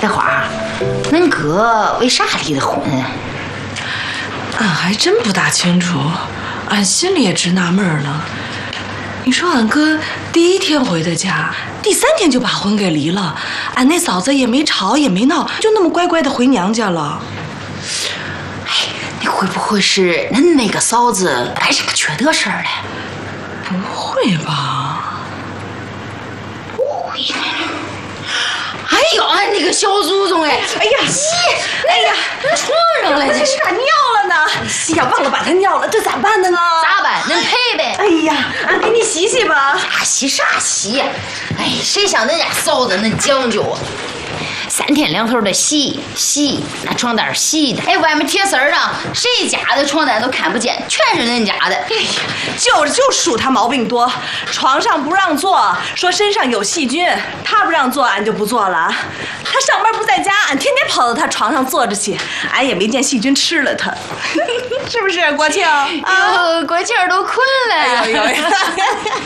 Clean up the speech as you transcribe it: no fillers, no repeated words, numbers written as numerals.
开花，恁哥为啥离的婚？ 俺还真不大清楚，俺心里也直纳闷呢。你说俺哥第一天回的家，第3天就把婚给离了，俺那嫂子也没吵也没闹，就那么乖乖的回娘家了。 哎，你会不会是恁那个嫂子干啥缺德事儿了？ 不会吧？ 不会。哎呦，俺那个小祖宗哎！哎呀，哎呀，床上了，这是咋尿了呢？哎呀，忘了把它尿了，这咋办呢？ 咋办？恁赔呗。 哎呀，俺给你洗洗吧。 洗啥洗？哎，谁像恁家嫂子恁讲究啊？3天2头的洗，那床单洗的。哎，外面铁丝上谁家的床单都看不见，全是恁家的。哎呀， 就数他毛病多，床上不让坐，说身上有细菌，他不让坐，俺就不坐了。他上班不在家，俺天天跑到他床上坐着去，俺也没见细菌吃了他，是不是国庆？ 国庆都困了。 哎呦呦